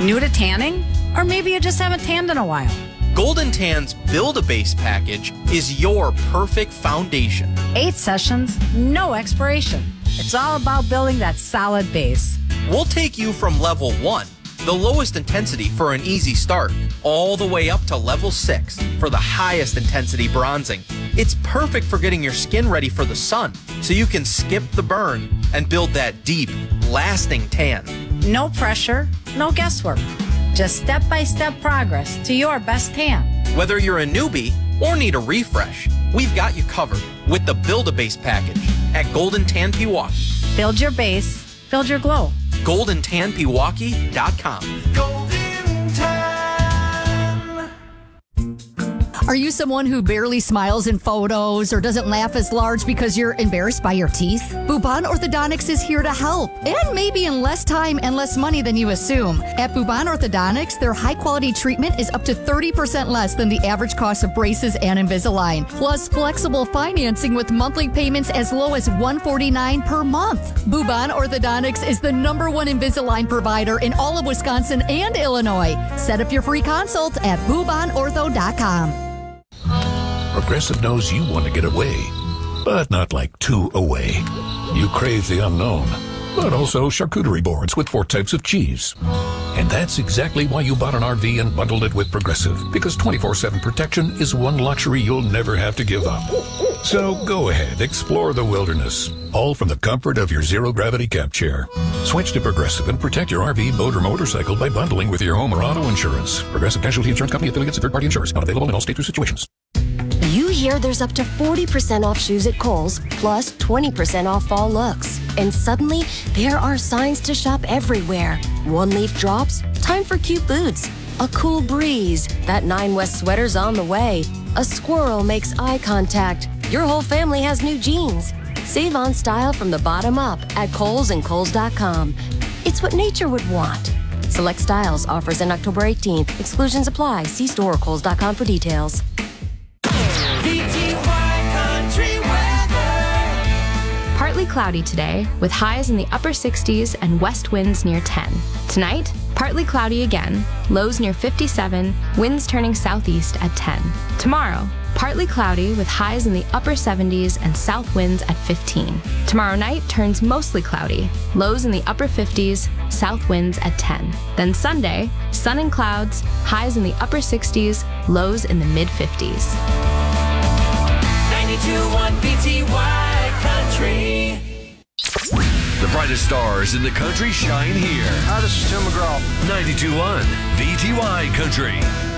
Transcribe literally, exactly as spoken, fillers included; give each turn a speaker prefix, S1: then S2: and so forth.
S1: New to tanning? Or maybe you just haven't tanned in a while.
S2: Golden Tan's Build-A-Base package is your perfect foundation.
S1: Eight sessions, no expiration. It's all about building that solid base.
S2: We'll take you from level one, the lowest intensity for an easy start, all the way up to level six for the highest intensity bronzing. It's perfect for getting your skin ready for the sun, so you can skip the burn and build that deep, lasting tan.
S1: No pressure, no guesswork. Just step-by-step progress to your best tan.
S2: Whether you're a newbie or need a refresh, we've got you covered with the Build-A-Base package at Golden Tan Pewaukee.
S1: Build your base, build your glow.
S2: golden tan pewaukee dot com.
S3: Golden Tan.
S4: Are you someone who barely smiles in photos or doesn't laugh as large because you're embarrassed by your teeth? Bouban Orthodontics is here to help, and maybe in less time and less money than you assume. At Bouban Orthodontics, their high-quality treatment is up to thirty percent less than the average cost of braces and Invisalign, plus flexible financing with monthly payments as low as one hundred forty-nine dollars per month. Bouban Orthodontics is the number one Invisalign provider in all of Wisconsin and Illinois. Set up your free consult at bouban ortho dot com.
S5: Progressive knows you want to get away, but not like too away. You crave the unknown, but also charcuterie boards with four types of cheese. And that's exactly why you bought an R V and bundled it with Progressive, because twenty-four seven protection is one luxury you'll never have to give up. So go ahead, explore the wilderness, all from the comfort of your zero-gravity camp chair. Switch to Progressive and protect your R V, boat, or motorcycle by bundling with your home or auto insurance. Progressive Casualty Insurance Company, affiliates, and third-party insurers. Not available in all states or situations.
S6: You hear there's up to forty percent off shoes at Kohl's, plus twenty percent off fall looks. And suddenly, there are signs to shop everywhere. One leaf drops, time for cute boots. A cool breeze, that Nine West sweater's on the way. A squirrel makes eye contact. Your whole family has new jeans. Save on style from the bottom up at Kohl's and Kohl's dot com. It's what nature would want. Select styles, offers in October eighteenth. Exclusions apply. See store or Kohl's dot com for details.
S7: Partly cloudy today, with highs in the upper sixties and west winds near ten. Tonight, partly cloudy again, lows near fifty-seven, winds turning southeast at ten. Tomorrow, partly cloudy with highs in the upper seventies and south winds at fifteen. Tomorrow night turns mostly cloudy, lows in the upper fifties, south winds at ten. Then Sunday, sun and clouds, highs in the upper sixties, lows in the mid-fifties.
S3: ninety-two point one V T Y Country.
S8: The brightest stars in the country shine here.
S9: Hi, this is Tim McGraw.
S8: ninety-two point one V T Y Country.